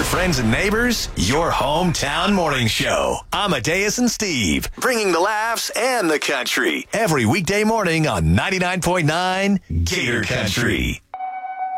friends and neighbors, your hometown morning show. Amadeus and Steve, bringing the laughs and the country. Every weekday morning on 99.9 Gator Country.